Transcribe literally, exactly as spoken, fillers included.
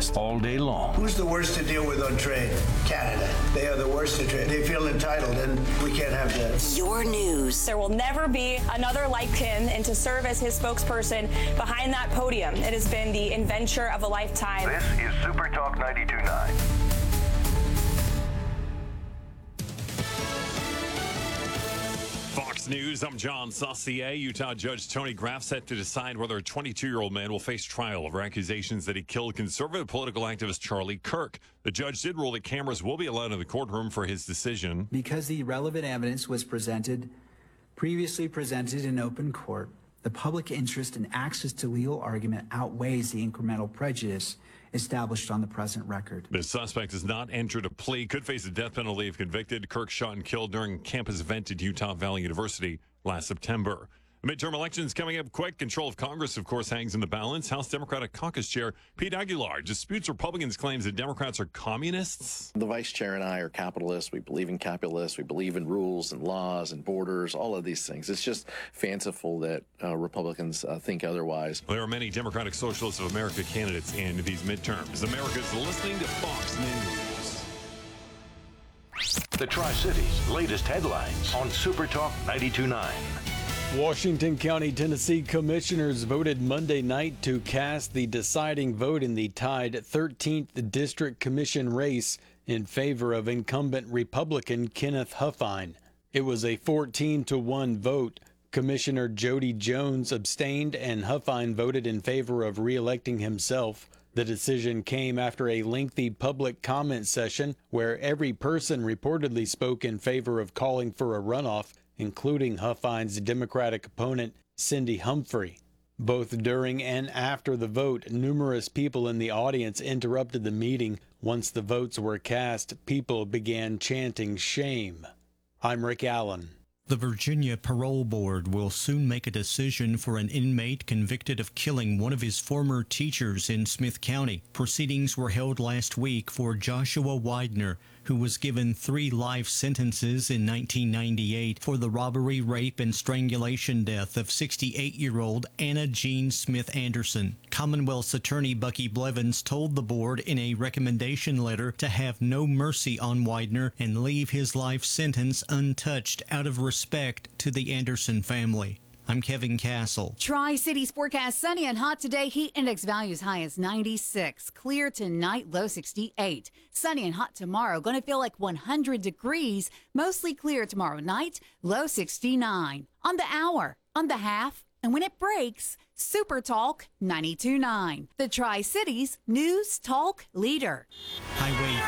broadcast all day long. Who's the worst to deal with on trade? Canada. They are the worst to trade. They feel entitled, and we can't have that. Your news. There will never be another like him, and to serve as his spokesperson behind that podium, it has been the adventure of a lifetime. This is Super Talk ninety-two point nine. Fox News, I'm John Saucier. Utah Judge Tony Graff set to decide whether a twenty-two-year-old man will face trial over accusations that he killed conservative political activist Charlie Kirk. The judge did rule that cameras will be allowed in the courtroom for his decision. Because the relevant evidence was presented, previously presented in open court, the public interest in access to legal argument outweighs the incremental prejudice established on the present record. The suspect has not entered a plea, could face the death penalty if convicted. Kirk shot and killed during a campus event at Utah Valley University last September. Midterm elections coming up quick. Control of Congress, of course, hangs in the balance. House Democratic Caucus Chair Pete Aguilar disputes Republicans' claims that Democrats are communists. The vice chair and I are capitalists. We believe in capitalists. We believe in rules and laws and borders, all of these things. It's just fanciful that uh, Republicans uh, think otherwise. There are many Democratic Socialists of America candidates in these midterms. America's listening to Fox News. The Tri-Cities' latest headlines on Super Talk ninety-two point nine. Washington County, Tennessee commissioners voted Monday night to cast the deciding vote in the tied thirteenth District Commission race in favor of incumbent Republican Kenneth Huffine. It was a fourteen to one vote. Commissioner Jody Jones abstained and Huffine voted in favor of re-electing himself. The decision came after a lengthy public comment session where every person reportedly spoke in favor of calling for a runoff, including Huffine's Democratic opponent, Cindy Humphrey. Both during and after the vote, numerous people in the audience interrupted the meeting. Once the votes were cast, people began chanting shame. I'm Rick Allen. The Virginia Parole Board will soon make a decision for an inmate convicted of killing one of his former teachers in Smith County. Proceedings were held last week for Joshua Widener, who was given three life sentences in nineteen ninety-eight for the robbery, rape, and strangulation death of sixty-eight-year-old Anna Jean Smith Anderson. Commonwealth's attorney Bucky Blevins told the board in a recommendation letter to have no mercy on Widener and leave his life sentence untouched out of respect to the Anderson family. I'm Kevin Castle. Tri-Cities forecast sunny and hot today. Heat index values high as ninety-six. Clear tonight, low sixty-eight. Sunny and hot tomorrow. Going to feel like one hundred degrees. Mostly clear tomorrow night, low sixty-nine. On the hour, on the half, and when it breaks, Super Talk ninety-two point nine. The Tri-Cities News Talk Leader. Highway